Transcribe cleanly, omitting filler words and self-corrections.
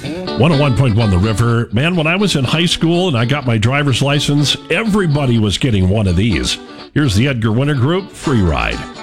101.1 The River. Man, when I was in high school and I got my driver's license, everybody was getting one of these. Here's the Edgar Winter Group Free Ride.